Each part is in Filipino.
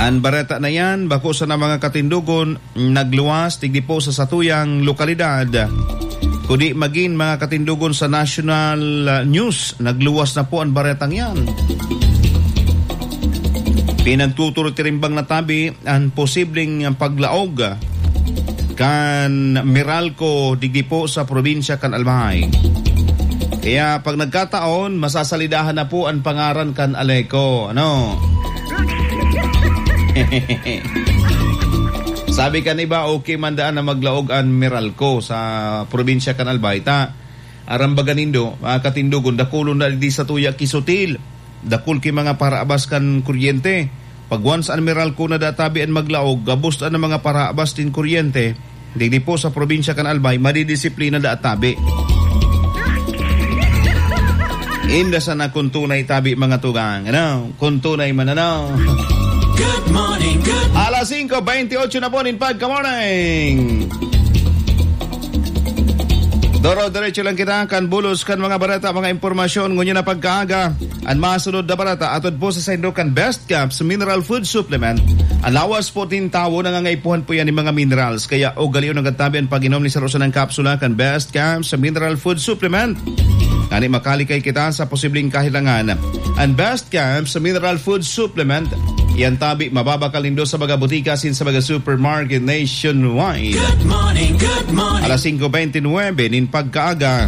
Ang bareta na yan, bako sa na mga katindugon, nagluwas, tigdi po sa satuyang lokalidad. Kundi maging mga katindugon sa national news, nagluwas na po ang baretang yan. Pinagtuturo tirimbang natabi ang posibleng paglaog kan Meralco digdi po sa probinsya kan Albay. Kaya pag nagkataon, masasalidahan na po ang pangaran kan Aleco. Ano? Sabi kan iba, okay mandaan na maglaog ang Meralco sa probinsya kan Albay. Arambaganindo, mga katindugon, dakulon na di sa tuya kisutil. Dakul ki mga paraabas kan kuryente. Pag once ang Meralco na databi ang maglaog, gabos na mga paraabas din kuryente, digdi po sa probinsya kan Albay, madidisiplina da atabi. Inda sana kung tunay tabi mga tugang. Ano? Kung tunay man ano. Good morning, good morning. Alas 5:28 na po ninpag. Good morning. Doro, diretso lang kita kan bulos kan mga barata, mga impormasyon ngunyan na pagkaaga. Ang masunod na barata atod po sa Saindokan Best Caps Mineral Food Supplement. Ang lawas po tin tawo nangangaipuhan po yan ng mga minerals. Kaya o galiw ng gatabi ang pag-inom ni Sarosa ng kapsula kan Best Caps Mineral Food Supplement. Ani makalikay kita sa posibleng kahilangan. Ang Best Camps Mineral Food Supplement, yan tabi mababa kalindo sa mga butika sin sa mga supermarket nationwide. Good morning, good morning. Alas 5:29 nin pagkaaga.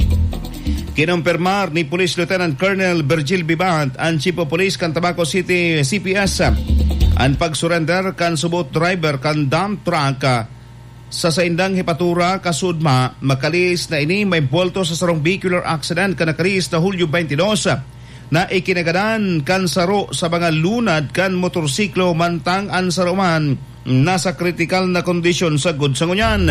Kinumpirmar ni Police Lieutenant Colonel Virgil Bibant ang Chief of Police kan Tabaco City CPS ang pag-surrender kan subot driver kan dump truck sa saindang hipatura kasudma makalis na ini may bolto sa sarong vehicular accident kan nakalis na Hulyo 22 na ikinagadan kan saro sa mga lunad kan motorsiklo mantang ang saruman nasa critical na kondisyon sa good sa ngunyan.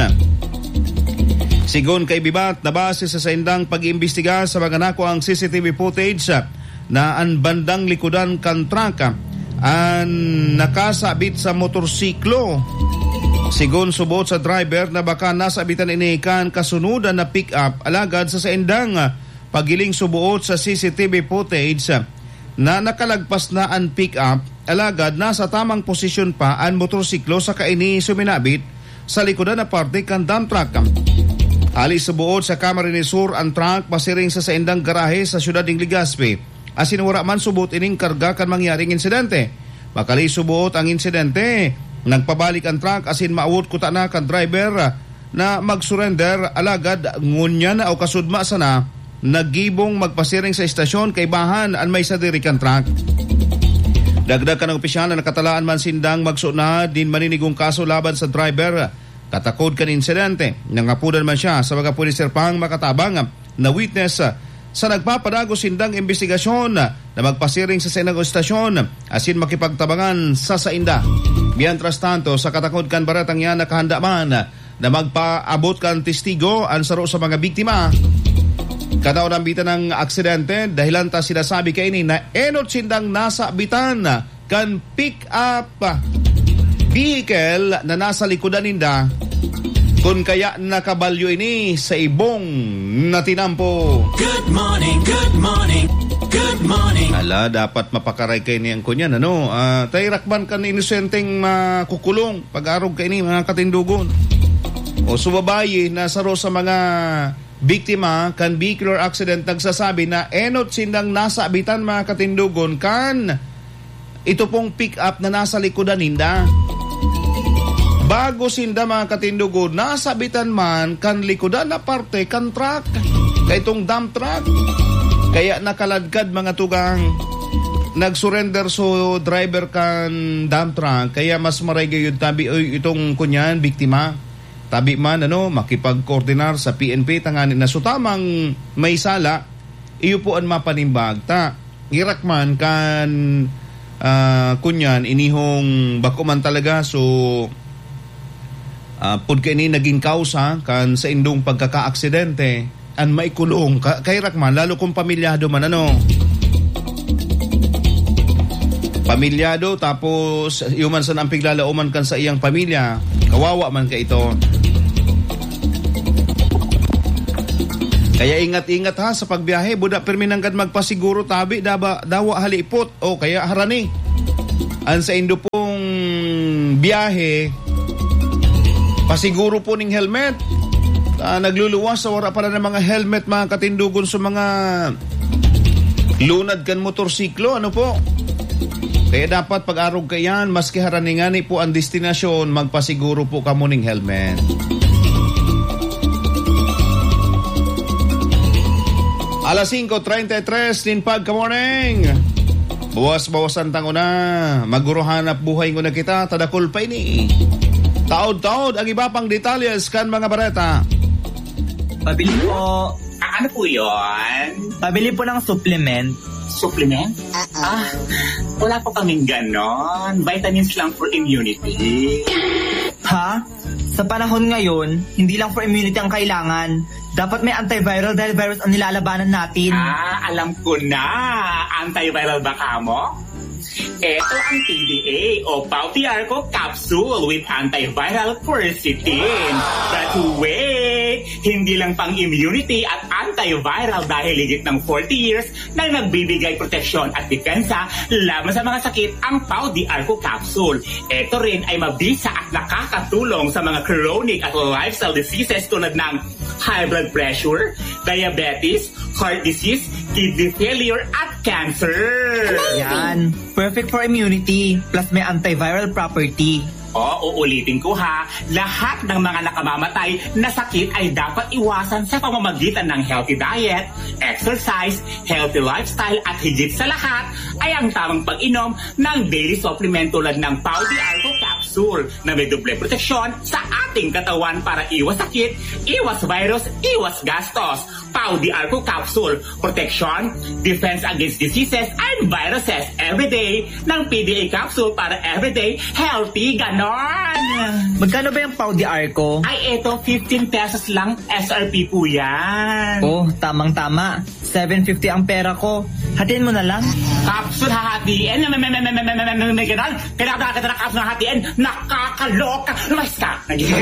Sigon kay Bibat na base sa saindang pag-iimbestiga sa mga nako ang CCTV footage na ang bandang likodan kan truck ang nakasabit sa motorsiklo. Sigon subot sa driver na baka nasabitan inikan kasunudan na pick-up alagad sa saindang pagiling subuot sa CCTV footage na nakalagpas na ang pick-up alagad nasa tamang posisyon pa ang motorsiklo sa kaini suminabit sa likodan na parte kan dump truck. Alis subuot sa Camarines Sur ang truck pasiring sa saindang garahe sa siyudad ng Legazpi. Asin wala man subot ining karga kan mangyaring insidente. Makali subuot ang insidente. Nagpabalik ang truck asin maawot kuta na kan driver na mag-surrender alagad ngunya na o kasudma sana naggibong magpasiring sa istasyon kay bahan ang may sadiri kan truck. Dagdag ka ng opisyal na nakatalaan man sindang magsuna din maninigong kaso laban sa driver. Katakod kan insidente. Nangapudan man siya sa mga puliser pang makatabang na witness sa nagpapadago sindang investigasyon na magpasiring sa senang istasyon asin makipagtabangan sa sainda. Mientras tanto, sa katakod kan baratang yan nakahanda man na magpaabot kan testigo ang saro sa mga biktima. Kataon ang bitan ng aksidente dahilan ta sinasabi kay ini na enot sindang nasa bitan kan pick-up vehicle na nasa likodan ninda kung kaya nakabalyo ini sa ibong na tinampo. Good morning, good morning, good morning. Ala, dapat mapakaray kayo niyang kunyan, ano? Tayrakban kan inosenteng makukulong pag-arog kayo ni mga katindugon. O subabayi na saro sa mga biktima kan vehicular accident nagsasabi na enot sindang nasa abitan mga katindugon kan ito pong pick-up na nasa likodan ninda. Bago sinda mga katindugon, nasabitan man kan likodan na parte kan truck. Kaya itong dump truck. Kaya nakaladkad mga tugang. Nag-surrender so driver kan dump truck. Kaya mas maragay yun tabi itong kunyan, biktima. Tabi man makipag-coordinar sa PNP tanganin na sutamang may sala. Iyo po ang mapanimbag. Irak man kan kunyan inihong bako man talaga so pud kay ni naging kausa kan sa indong pagkaka-aksidente an maikulong kay rakman lalo kung pamilyado man pamilyado tapos yuman sa nampig lalauman kan sa iyang pamilya kawawa man kay ito. Kaya ingat-ingat ha sa pagbiyahe buda perminanggan magpasiguro tabi dawa halipot o kaya harani an sa indo pong biyahe, pasiguro po ning helmet. Nagluluwas sa wala pala ng mga helmet, mga katindugon sa mga lunad kan motorsiklo. Ano po? Kaya dapat pag-arog kayan, maski haraningani po ang destinasyon, magpasiguro po kamo ning helmet. Alas 5:33, Linpag, ka morning. Bawas-bawasan tango na. Maguruhanap buhay ko na kita, tadakol pa ini. Taod-taod ang iba pang detalyes kan mga bareta. Pabili po. Ano po yun? Pabili po ng supplement. Supplement? Wala po kaming ganon. Vitamins lang for immunity. Ha? Sa panahon ngayon, hindi lang for immunity ang kailangan. Dapat may antiviral dahil virus ang nilalabanan natin. Alam ko na. Antiviral ba ka mo? Ito ang PDA o Pau de Arco Capsule with antiviral quercetin. But wait! Hindi lang pang immunity at antiviral dahil higit ng 40 years na nagbibigay proteksyon at depensa laban sa mga sakit ang Pau de Arco Capsule. Ito rin ay mabisa at nakakatulong sa mga chronic at lifestyle diseases tulad ng high blood pressure, diabetes, heart disease, kidney failure at cancer. Yan. Perfect for immunity plus may antiviral property. Uulitin ko ha, lahat ng mga nakamamatay na sakit ay dapat iwasan sa pamamagitan ng healthy diet, exercise, healthy lifestyle at higit sa lahat ay ang tamang pag-inom ng daily supplement tulad ng Pau de Arco Capsule na may doble proteksyon sa ating katawan para iwas sakit, iwas virus, iwas gastos. Pau de Arco Capsule, protection, defense against diseases and viruses everyday ng PDA Capsule para everyday healthy ganon. Magkano ba yung Pau de Arco? Ay, eto, 15 pesos lang SRP po yan. Tamang-tama. 750 ang pera ko. Hatiin mo na lang. Capsule hahatiin? May ganon? Kailangan ka na capsule hahatiin? Nakakaloka! Lumayas ka!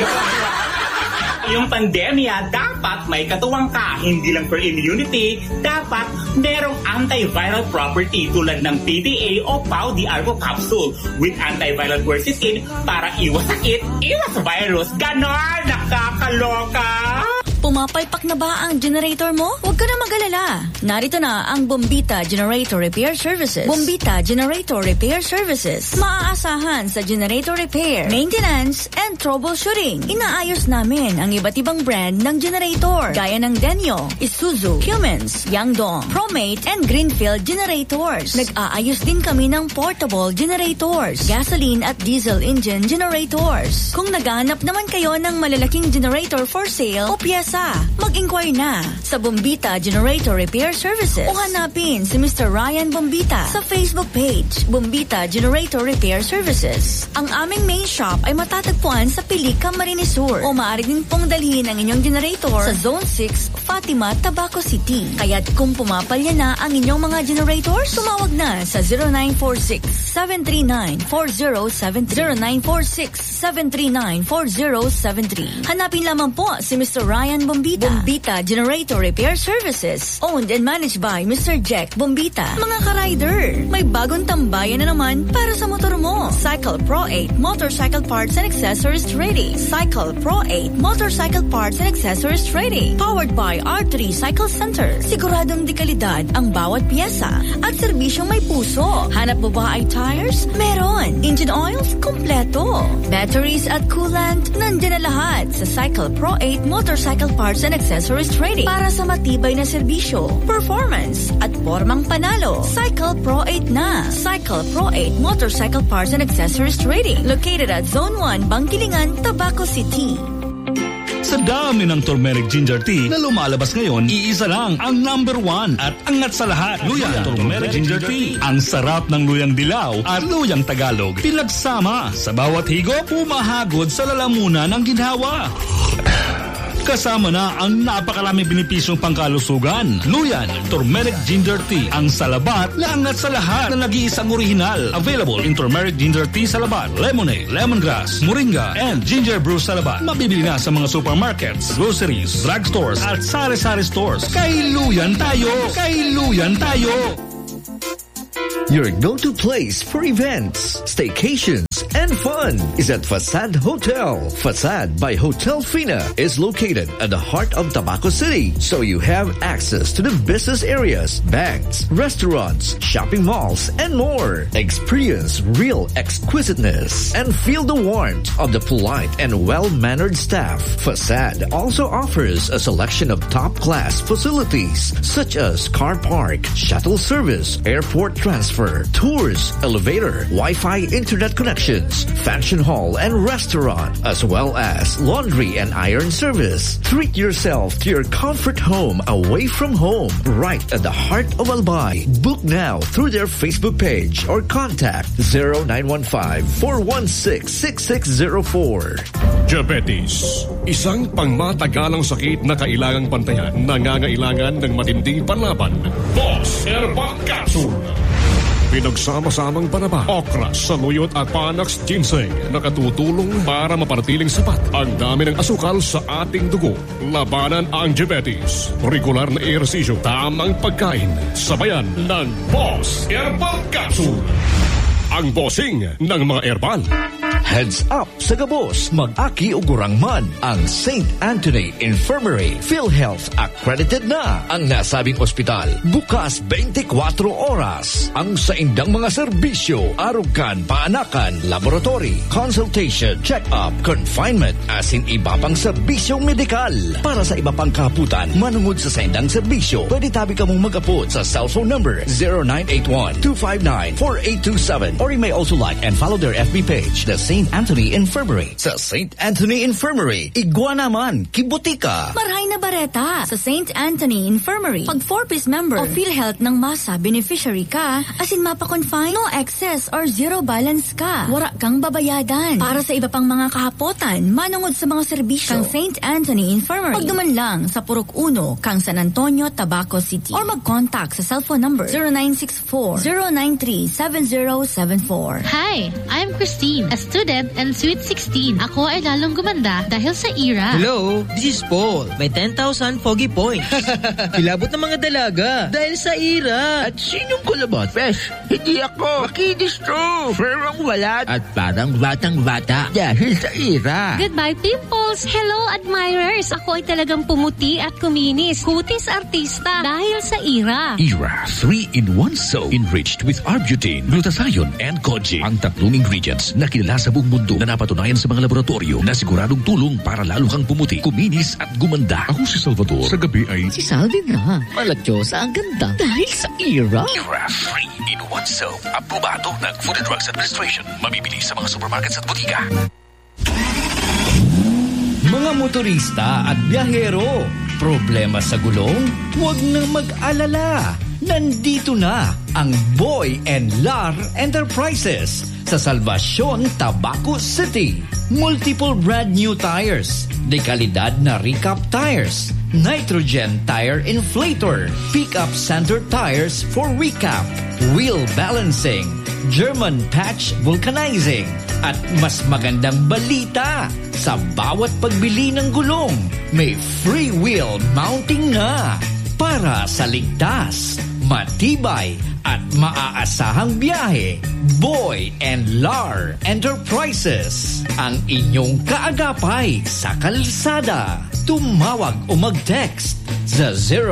Yung pandemya, dapat may katuwang ka. Hindi lang for immunity, dapat merong antiviral property tulad ng PDA o Pau de Arco Capsule with antiviral quercetin para iwas sakit, iwas virus. Ganon! Nakakaloka! Pumapalpak na ba ang generator mo? Huwag ka na mag-alala. Narito na ang Bombita Generator Repair Services. Bombita Generator Repair Services. Maaasahan sa generator repair, maintenance, and troubleshooting. Inaayos namin ang iba't ibang brand ng generator gaya ng Denyo, Isuzu, Cummins, Yangdong, Promate, and Greenfield generators. Nag-aayos din kami ng portable generators, gasoline at diesel engine generators. Kung naghahanap naman kayo ng malalaking generator for sale o piyesa, mag-inquire na sa Bombita Generator Repair Services o hanapin si Mr. Ryan Bombita sa Facebook page, Bombita Generator Repair Services. Ang aming main shop ay matatagpuan sa Pilica, Camarines Sur o maaari din pong dalhin ang inyong generator sa Zone 6, Fatima, Tabaco City. Kaya't kung pumapalya na ang inyong mga generators, tumawag na sa 0946-739-4073. 0946-739-4073. Hanapin lamang po si Mr. Ryan Bombita. Bombita Generator Repair Services. Owned and managed by Mr. Jack Bombita. Mga ka-rider, may bagong tambayan na naman para sa motor mo. Cycle Pro 8 Motorcycle Parts and Accessories Trading. Cycle Pro 8 Motorcycle Parts and Accessories Trading. Powered by R3 Cycle Center. Siguradong dekalidad ang bawat piyesa at serbisyong may puso. Hanap mo ba ay tires? Meron. Engine oils? Kompleto. Batteries at coolant? Nandiyan na lahat sa Cycle Pro 8 Motorcycle Parts and Accessories Trading para sa matibay na serbisyo, performance at formang panalo. Cycle Pro 8 na. Cycle Pro 8 Motorcycle Parts and Accessories Trading located at Zone 1, Bangkilingan, Tabaco City. Sa dami ng turmeric ginger tea na lumalabas ngayon, iisa lang ang number 1 at angat sa lahat. Luyang turmeric ginger tea. Ang sarap ng luyang dilaw at luyang Tagalog. Pinagsama sa bawat higop, pumahagod sa lalamunan ng ginhawa. Kasama na ang napakaraming benepisyong pangkalusugan. Luyan, turmeric ginger tea. Ang salabat na angat sa lahat na nag-iisang orihinal. Available in turmeric ginger tea salabat, lemonade, lemongrass, moringa, and ginger brew salabat. Mabibili na sa mga supermarkets, groceries, drugstores, at sari-sari stores. Kay Luyan tayo! Kay Luyan tayo! Your go-to place for events, staycations, and fun is at Facade Hotel. Facade by Hotel Fina is located at the heart of Tabaco City, so you have access to the business areas, banks, restaurants, shopping malls, and more. Experience real exquisiteness and feel the warmth of the polite and well-mannered staff. Facade also offers a selection of top-class facilities such as car park, shuttle service, airport transfer, tours, elevator, Wi-Fi internet connections, function hall and restaurant, as well as laundry and iron service. Treat yourself to your comfort home away from home, right at the heart of Albay. Book now through their Facebook page or contact 0915-416-6604. Diabetes, isang pangmatagalang sakit na kailangang bantayan, nangangailangan ng matinding panlaban. Boss Herbal Capsule. Pinagsama-samang panaba, okra, saluyot at Panax Ginseng nakatutulong para mapanatiling sapat ang dami ng asukal sa ating dugo. Labanan ang diabetes. Regular na ehersisyo, tamang pagkain, sabayan ng Boss Herbal Capsule. Ang bossing ng mga herbal. Heads up sa gabos, mag-aki o gurangman ang St. Anthony Infirmary. PhilHealth accredited na ang nasabing ospital. Bukas 24 oras. Ang saindang mga serbisyo, arugan, paanakan, laboratory, consultation, check-up, confinement, asin iba pang serbisyong medikal. Para sa iba pang kaputan, manungod sa saindang serbisyo, pwede tabi ka mong mag-apod sa cellphone number 0981-259-4827 or you may also like and follow their FB page, the St. Anthony Infirmary. Sa St. Anthony Infirmary, igwa naman, kibutika. Marhay na bareta sa St. Anthony Infirmary. Pag 4-piece member o PhilHealth ng masa beneficiary ka, asin mapa-confine, no excess or zero balance ka. Wala kang babayadan. Para sa iba pang mga kahapotan, manungod sa mga serbisyo kang St. Anthony Infirmary. Pagduman lang sa Purok 1, kang San Antonio, Tabaco City. Or mag-contact sa cellphone number 0964-093-7074. Hi, I'm Christine, a student and Sweet 16. Ako ay lalong gumanda dahil sa IRA. Hello, this is Paul. May 10,000 foggy points. Kilabot ng mga dalaga dahil sa IRA. At sinong kulabot? Fresh, hindi ako. Makinis to. Ferang walat. At parang batang-bata dahil sa IRA. Goodbye, pimples. Hello, admirers. Ako ay talagang pumuti at kuminis. Kutis artista dahil sa IRA. IRA 3-in-1 soap enriched with Arbutin, glutathione, and Koji. Ang tatlong ingredients na kilala sa buong mundo na napatunayan sa mga laboratorio na siguradong tulong para lalo kang pumuti, kuminis at gumanda. Ako si Salvador. Sa gabi ay... Si Salvi na. Malatyosa ang ganda dahil sa IRA. IRA 3-in-1 soap. Aprobado ng Food and Drugs Administration. Mamibili sa mga supermarkets at butika. Mga motorista at biyahero, problema sa gulong? Huwag nang mag-alala. Nandito na ang Boy and Lar Enterprises sa Salvacion, Tabaco City. Multiple brand new tires, dekalidad na recap tires, nitrogen tire inflator, pickup center tires for recap, wheel balancing, German patch vulcanizing, at mas magandang balita, sa bawat pagbili ng gulong, may free wheel mounting na para sa ligtas, matibay at maaasahang biyahe. Boy and Lar Enterprises, ang inyong kaagapay sa kalsada. Tumawag o mag-text sa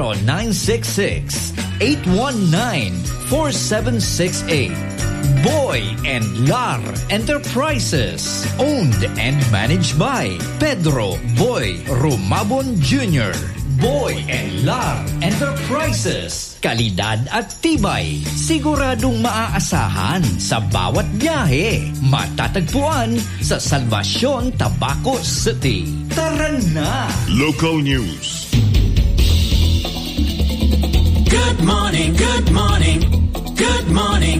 0966-819-4768. Boy and Lar Enterprises, owned and managed by Pedro Boy Rumabon Jr. Boy and Lar Enterprises. Kalidad at tibay, siguradong maaasahan sa bawat biyahe. Matatagpuan sa Salvacion, Tabaco City. Tara na! Local news. Good morning, good morning, good morning.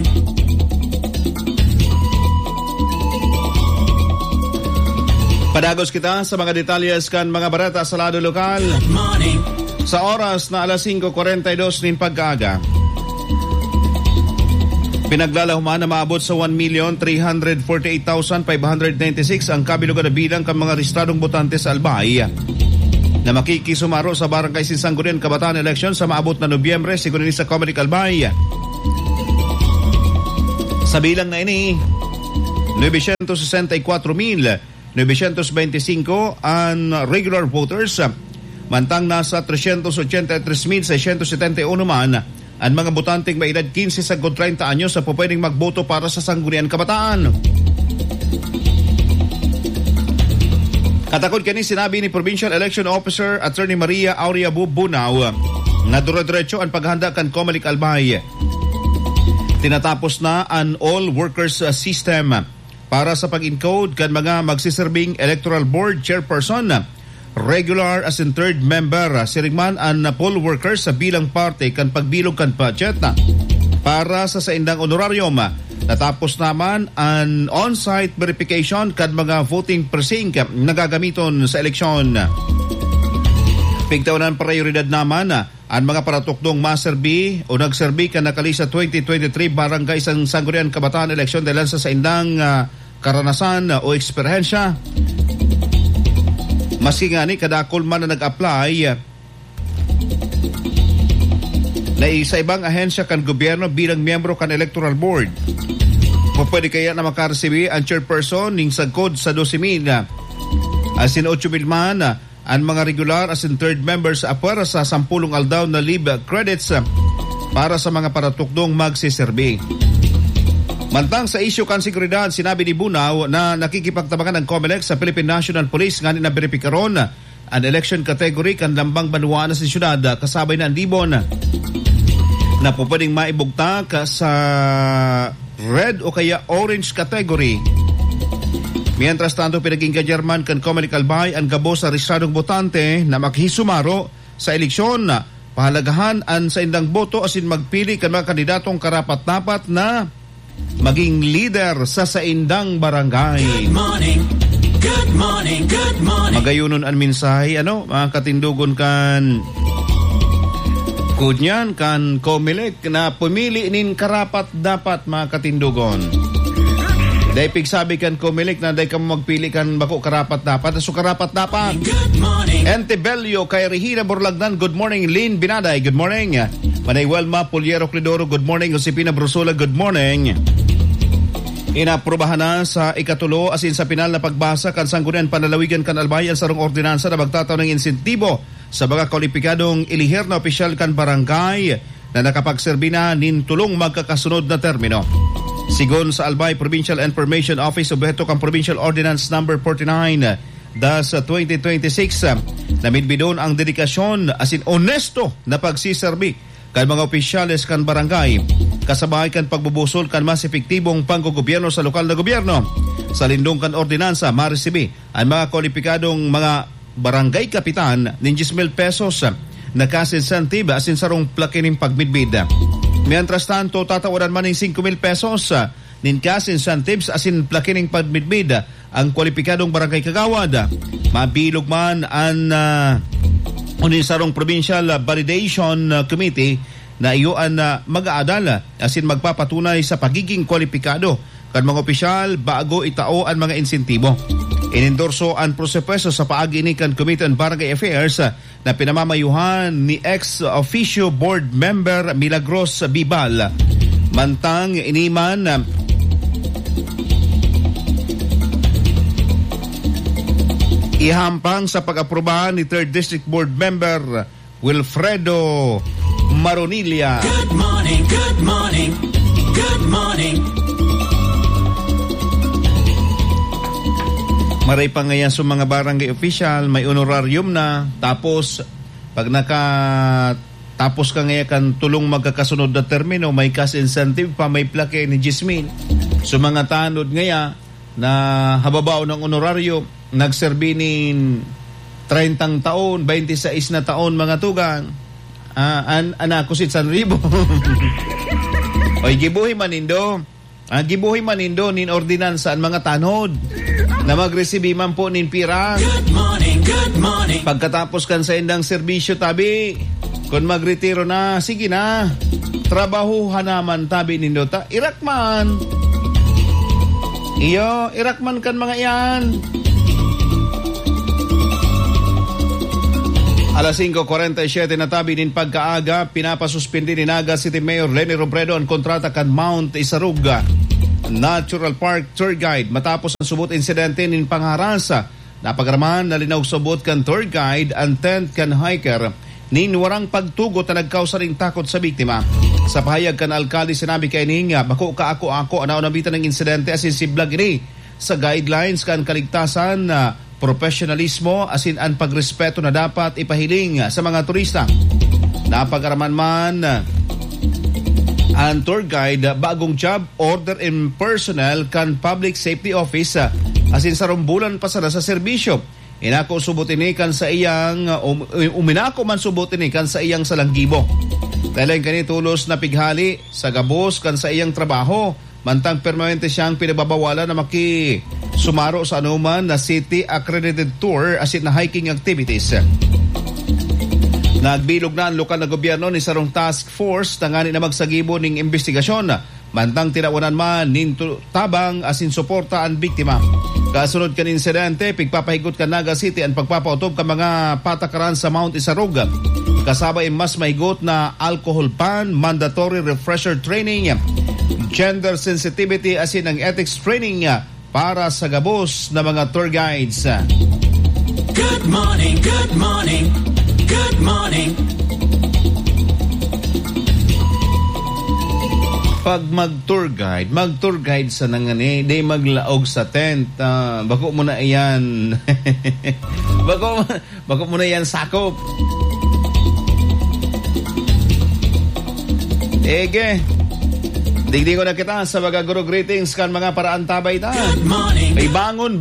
Padagos kita sa mga detalyes kan mga barata sa lado lokal. Good morning. Sa oras na alas 5:42 nin pagkaaga. Pinaglalahuman na maabot sa 1,348,596 ang kabilugan na bilang ng mga rehistradong botante sa Albay na makikisumaro sa Barangay Sinsanggunin Kabataan Election sa maabot na Nobyembre, sigurin sa Comelec Albay. Sa bilang na ini, 964,925 ang regular voters. Mantang nasa 383,671 man ang mga botanteng may edad 15 sa 30 anyos sa pwedeng magboto para sa Sangguniang Kabataan. Katakod kani sinabi ni Provincial Election Officer Attorney Maria Aurea Bubunaw na dire-diretso ang paghanda kan Comelec Albay. Tinatapos na ang all workers system para sa pag-encode kan mga magsiserving electoral board chairperson, regular as in third member, sirigman ang poll workers sa bilang parte kan pagbilog kan budget para sa saindang honorarium. Natapos naman ang on-site verification kan mga voting precinct na gagamiton sa eleksyon. Pigtaunan prioridad naman ang mga paratukdong maserbi o nagserbi kan nakali sa 2023 barangay sa Sangguniang Kabataan eleksyon dahil sa saindang karanasan o eksperyensya. Maski nga ni kadakol man na nag-apply na sa ibang ahensya kan gobyerno bilang miyembro kan electoral board. Pwede kaya na makaresibi ang chairperson ning sagkod sa 12,000 asin 8,000 man ang mga regular as in third members apara sa 10 aldaw na leave credits para sa mga paratukdong magsiserbi. Mantang sa isyu kan seguridad, sinabi ni Bunaw na nakikipagtabangan ng Comelec sa Philippine National Police nga na beripikaron ang election category kan lambang banwa na sa syudad kasabay na ang libon na pwedeng maibugta sa red o kaya orange category. Mientras tanto, pinag-inggadyarman kan Comelec Albay ang gabo sa rehistradong botante na makhisumaro sa eleksyon. Pahalagahan ang sa indang boto asin magpili kan mga kandidatong karapat-dapat na maging leader sa saindang barangay. Good morning, good morning, good morning. Magayunon ang mensahe, mga katindugon kan kunyan kan Comelec na pumili nin karapat-dapat mga katindugon. Dahil pigsabi kan Comelec na dahil ka magpili kan bako karapat-dapat. So karapat-dapat. Good morning. Entebello kay Regina Borlagdan. Good morning. Lynn Binaday. Good morning. Manay Welma Puliero Clidoro. Good morning. Josepina Brusula. Good morning. Inaprobahan na sa ikatulo asin sa pinal na pagbasa kan Sangguniang Panlalawigan kan Albay ang sarong ordinansa na magtataw ng insentibo sa mga kwalipikadong ilihir na opisyal kan barangay na nakapagserbi na nin tulong magkakasunod na termino. Sigon sa Albay Provincial Information Office, objeto kan Provincial Ordinance Number 49 2026 na midbidon ang dedikasyon asin honesto na pagsiserbi kan mga opisyales kan barangay kasabay kan pagbubusol kan mas epektibong panggogobyerno sa lokal na gobyerno. Sa lindong kan ordinansa maresibi ang mga kwalipikadong mga barangay kapitan ng 10,000 pesos na kas-incentive asin sarong plakining pagmidbid. Mientras tanto, tatawaran man ng 5,000 pesos nin cash incentives asin plakining pagmidbid ang kwalipikadong barangay kagawad. Mabilog man ang unisarong Provincial Validation Committee na iyoan mag-aadal asin magpapatunay sa pagiging kwalipikado kan mga opisyal bago itao ang mga insentibo. Inendorso ang proseso sa paagi ni kan Committee on Barangay Affairs na pinamamayuhan ni ex-officio board member Milagros Bibal. Mantang iniman ihampang sa pag-aprobahan ni 3rd District Board member Wilfredo Maronilla. Good morning, good morning, good morning. Maray pa ngayon sa mga barangay official, may honorarium na. Tapos, pag tapos ka ngayon kan tulong magkakasunod na termino, may cash incentive pa, may plake ni Jismin. So mga tanod ngayon na hababaw ng honorarium, nagserbi nin 30 taon, 26 na taon mga tugang. Anakusit San Ribo. Oy, gibuhi manindo. Gibuhi manindo nin ordinansa ang mga tanod na magresibi man po nin pira. Good morning, good morning. Pagkatapos kan sa indang serbisyo tabi, kung magretiro na, sige na. Trabahuhan naman tabi nindo ta. Irakman. Iyo, irakman kan mga yan. Alas 5:47 na tabi nin pagkaaga, pinapasuspindi ni Naga City Mayor Lenny Robredo ang kontrata kan Mount Isaruga. Natural Park Tour Guide matapos ang subot insidente nin pangharasa. Napagaraman na linaw subot kan tour guide ang tent kan hiker nin warang pagtugot na nagkausa ring takot sa biktima. Sa pahayag kan alkalde sinabi kay ninga bako ka ako ana nabitan ng insidente asin si blag ini sa guidelines kan kaligtasan na professionalismo asin ang pagrespeto na dapat ipahiling sa mga turista. Napagaraman man ang tour guide bagong job order in personnel kan public safety office asin sa rumbulan pa sana sa serbisyo. Inako subotinikan sa iyang uminako man subotinikan sa iyang salanggibo. Dahil kani tulos na pighali sa gabos kan sa iyang trabaho mantang permanente siyang pinagbabawalan na sumaro sa anuman na city accredited tour asin na hiking activities. Nagbilog na ang lokal na gobyerno ni sarong task force tangani na magsagibo ning investigasyon mantang tinawanan man nin tabang asin suporta ang biktima. Kasunod kan insidente pigpapahigot ka Naga City ang pagpapautob ka mga patakaran sa Mount Isarog. Kasabay mas mahigot na alcohol ban, mandatory refresher training, gender sensitivity asin ang ethics training para sa gabos na mga tour guides. Good morning, good morning, good morning. Pag mag-tour guide sa nangani, day maglaog sa tent. Bako mo na iyan. bako mo na iyan sakop. Ege. Digdi ko na kita sa mga guru greetings kan mga paraan tabay ta. Good morning. Ay bangon.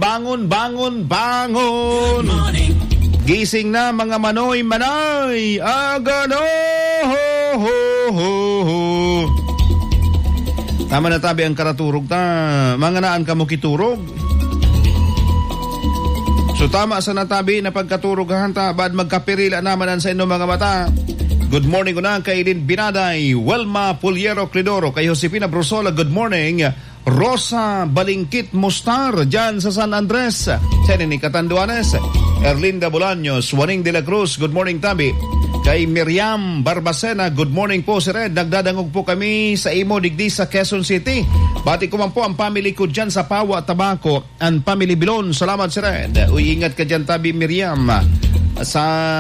Good morning. Gising na mga manoy. Agano ho. Tama na tabi ang karaturog ta. Mga naan ka mo kiturog. So tama sa natabi na pagkaturogahan ta. Bad magkapirila naman ang sa inyong mga mata. Good morning unang kay Lynn Binaday, Welma Puliero Cledoro, kay Josefina Brusola, good morning. Rosa Balingkit Mustar dyan sa San Andres, Senini Catanduanes. Erlinda Bolaños, Juaning de la Cruz, good morning tabi. Kay Miriam Barbacena, good morning po si Red. Nagdadangog po kami sa Imo Digdi sa Quezon City. Bati ko man po ang family ko dyan sa Pawa, Tabaco, and family Bilon. Salamat si Red. Uy, ingat ka dyan tabi Miriam sa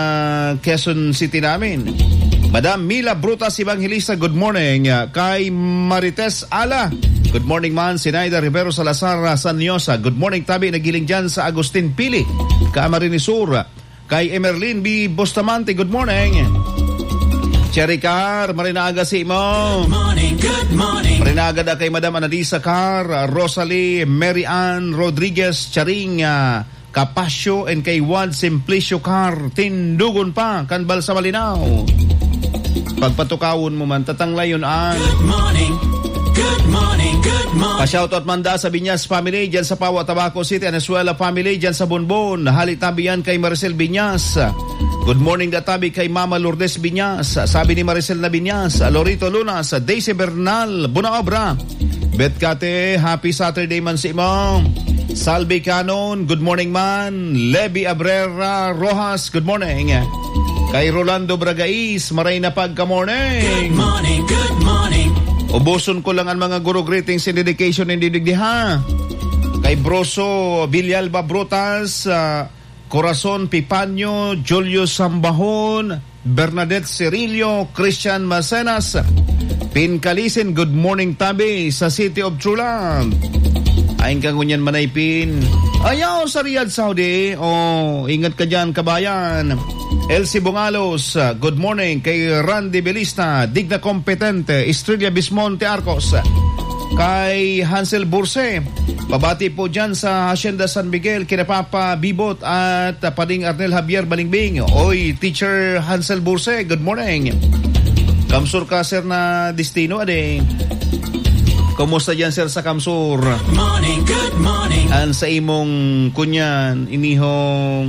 Quezon City namin. Madam Mila Brutas Evangelista, good morning. Kay Marites Ala, good morning man. Sinaida Rivero Salazar Sanyosa, good morning tabi. Nagiling dyan sa Agustin Pili, Camarines Sur. Kay Emerlin B. Bustamante, good morning. Cherry Car, marinaga si mo. Good morning. Marinaga da kay Madam Analisa Car, Rosalie, Mary Ann Rodriguez, Charing, Capasio, and kay Juan Simplicio Car, tindugon pa, kanbal sa Malinaw. Pagpatukawon mo man, tatanglayon ang. Good morning. Good morning, good morning. Pa-shoutout manda sa Biñas family dyan sa Pawa, Tabaco City. Anesuela family dyan sa Bonbon. Halitabi yan kay Maricel Biñas. Good morning databi kay Mama Lourdes Biñas. Sabi ni Maricel na Biñas. Lorito Lunas, Daisy Bernal, Bunaobra. Betkate, happy Saturday man si Imam. Salvi Canon, good morning man. Levi Abrera Rojas, good morning. Kay Rolando Bragais, maray na pagka-morning. Good morning, good morning. Ubuson ko lang ang mga guru greetings and dedication and didigdiha. Kay Broso Villalba Brutas, Corazon Pipanyo, Julius Sambahon, Bernadette Cirillo, Christian Macenas, Pincalisen, good morning tabi sa City of Truland. Ayon kang kunyan manay Pin. Ayaw sa Riyadh, Saudi. Ingat ka dyan, kabayan. Elsie Bungalos, good morning. Kay Randy Belista, Digna Kompetente, Estrella Bismonte Arcos. Kay Hansel Burse, pabati po dyan sa Hacienda San Miguel, kina Papa Bibot at Pading Arnel Javier Balingbing. Oy, Teacher Hansel Burse, good morning. Kamsur ka, sir, na destino, ade. Kumusta dyan, sir, sa Kamsur? Good morning, good morning. An sa imong kunyan, inihong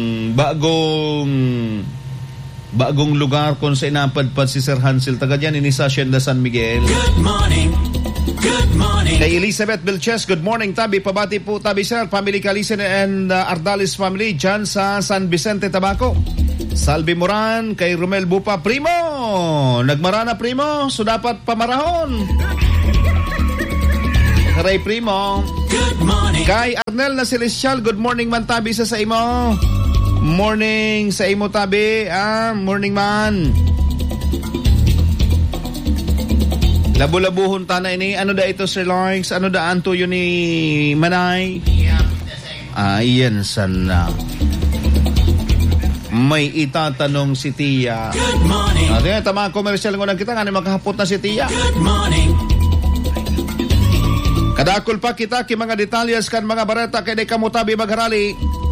bagong lugar kung sa inapadpad si Sir Hansel. Taga dyan, ini sa Hacienda San Miguel. Good morning, good morning. Kay Elizabeth Vilches, good morning tabi. Pabati po tabi, sir. Family Calisen and Ardalis family dyan sa San Vicente, Tabaco. Salvi Moran, kay Romel Bupa, primo. Nagmarana, primo. So dapat pamarahon. Ray Primo. Good morning. Kay Arnel na Celestial, good morning man tabi sa imo. Morning sa imo tabi. Morning man. Labu-labuhon ta na ini. Ano da ito, Sir Lawrence? Ano da anto yun ni Manay? Ayan sana. May itatanong si Tia. Good morning. Tama, komersyal ko na kita. Nga makahapot na si Tia. Good morning. Kadakol pa kita ki mga detalyas kan mga bareta kay di kamutabi magharali.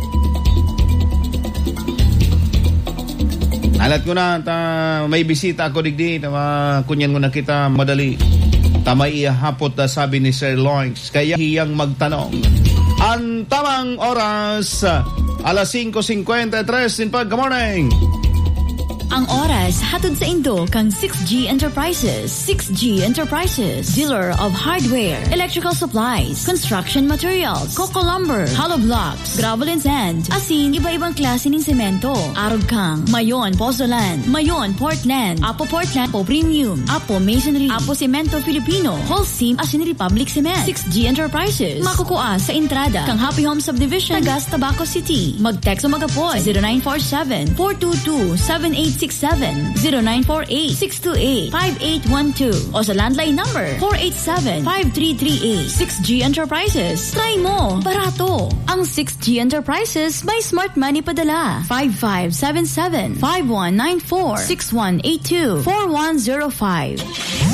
Alat ko na may bisita ako digdi kunyan ko na kita madali. Tamay ihapot na sabi ni Sir Lawrence kaya hiyang magtanong. Ang tamang oras alas 5:53 in pag good morning. Ang oras hatod sa Indo kang 6G Enterprises. 6G Enterprises, dealer of hardware, electrical supplies, construction materials, coco lumber, hollow blocks, gravel and sand, asin iba-ibang klase ng semento, arog kang, mayon pozzolan, mayon Portland, Apo Portland, Apo Premium, Apo Masonry, Apo Cemento Filipino, Holcim, asin Republic Cement. 6G Enterprises, makukuha sa entrada kang Happy Home Subdivision, Tagas, Tabaco City. Mag-text o mag-apoy 0947-422-7867, 0948-628-5812 o sa landline number 487-5338. 6G Enterprises. Try mo, barato. Ang 6G Enterprises by Smart Money Padala. 5577-5194-6182-4105.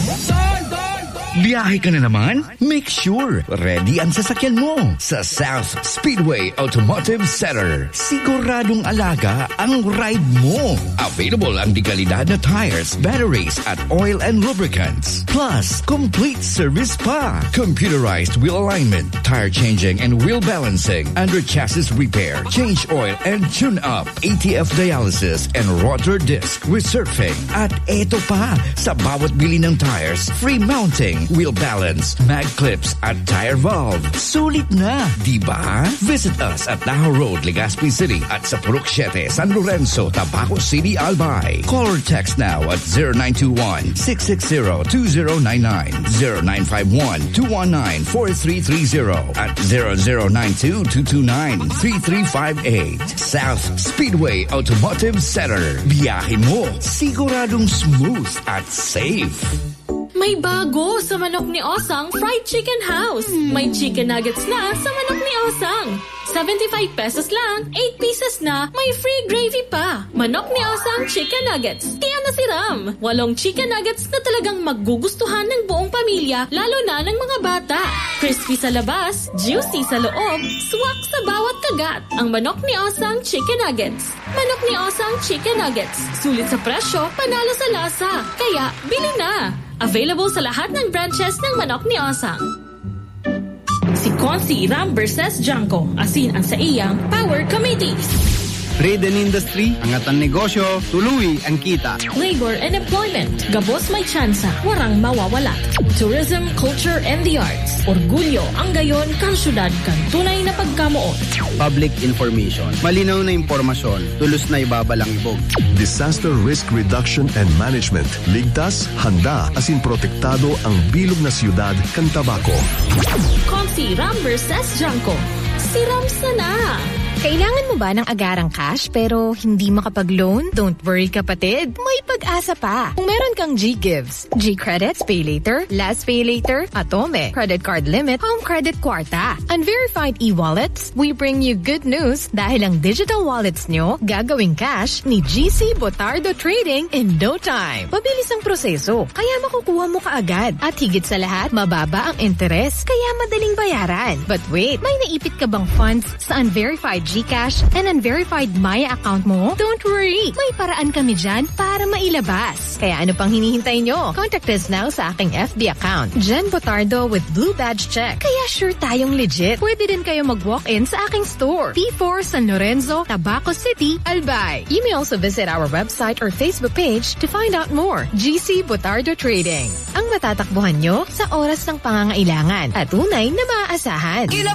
Biyahe ka na naman? Make sure ready ang sasakyan mo sa South Speedway Automotive Center. Siguradong alaga ang ride mo. Available ang dekalidad na tires, batteries at oil and lubricants. Plus, complete service pa. Computerized wheel alignment, tire changing and wheel balancing, under chassis repair, change oil and tune up, ATF dialysis and rotor disc resurfacing. At eto pa, sa bawat bili ng tires, free mounting, wheel balance, mag clips at tire valve. Sulit na, di ba? Visit us at Tahoe Road, Legazpi City at sa Purok 7, San Lorenzo, Tabaco City, Albay. Call or text now at 0921-660-2099, 0951-219-4330 at 0092-229-3358. South Speedway Automotive Center. Biyahe mo, siguradong smooth at safe. May bago sa Manok ni Osang Fried Chicken House. May chicken nuggets na sa Manok ni Osang. 75 pesos lang, 8 pieces na, may free gravy pa. Manok ni Osang Chicken Nuggets. Kaya nasiram. 8 chicken nuggets na talagang magugustuhan ng buong pamilya, lalo na ng mga bata. Crispy sa labas, juicy sa loob, swak sa bawat kagat. Ang Manok ni Osang Chicken Nuggets. Manok ni Osang Chicken Nuggets. Sulit sa presyo, panalo sa lasa. Kaya, bili na! Available sa lahat ng branches ng Manok ni Osang. Si Consi Ram vs. Janko, asin ang sa iyang Power Committees. Trade and industry, angat ang negosyo, tuluy ang kita. Labor and employment, gabos may tsansa, warang mawawala. Tourism, culture and the arts, orgulyo ang gayon kang syudad kan tunay na pagkamuot. Public information, malinaw na impormasyon, tulos na ibabalangibog. Disaster Risk Reduction and Management, ligtas, handa, asin protektado ang bilog na siyudad kan Tabaco. Consi Ram vs. Janko, si Rams na. Kailangan mo ba ng agarang cash pero hindi makapag-loan? Don't worry kapatid, may pag-asa pa. Kung meron kang G-Gives, G-Credits, Pay Later, Last Pay Later, Atome, Credit Card Limit, Home Credit Kwarta, Unverified e-wallets, we bring you good news dahil ang digital wallets nyo gagawing cash ni GC Botardo Trading in no time. Mabilis ang proseso, kaya makukuha mo kaagad. At higit sa lahat, mababa ang interest, kaya madaling bayaran. But wait, may naipit ka bang funds sa Unverified GCash and Unverified Maya account mo? Don't worry! May paraan kami dyan para mailabas. Kaya ano pang hinihintay nyo? Contact us now sa aking FB account, Jen Botardo with Blue Badge Check. Kaya sure tayong legit. Pwede din kayo mag-walk-in sa aking store, P4 San Lorenzo, Tabaco City, Albay. You may also visit our website or Facebook page to find out more. GC Botardo Trading. Ang matatakbuhan nyo sa oras ng pangangailangan at tunay na maaasahan.